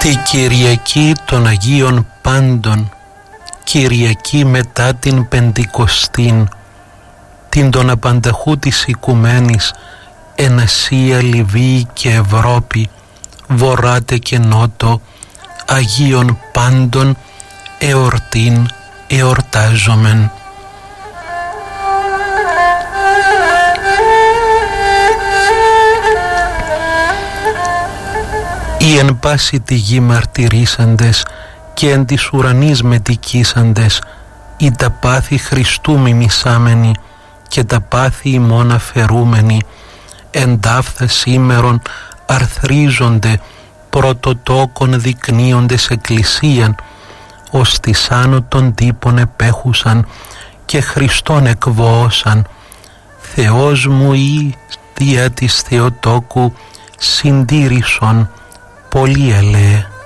Τη Κυριακή των Αγίων Πάντων, Κυριακή μετά την Πεντηκοστήν, την των απανταχού της οικουμένης, εν Ασία, Λιβύη και Ευρώπη, βορράτε και νότο, Αγίων Πάντων, εορτήν εορτάζομεν. Οι εν πάση τη γη μαρτυρήσαντες και εν της ουρανής μετικήσαντες, ή τα πάθη Χριστού μιμησάμενοι και τα πάθη ημών αφαιρούμενοι, εν ταύθα σήμερον αρθρίζονται, πρωτοτόκον δεικνύοντες εκκλησίαν, ως της άνω των τύπων επέχουσαν και Χριστόν εκβοώσαν. Θεός μου ή δια της Θεοτόκου συντήρησον, πολύ ελέε.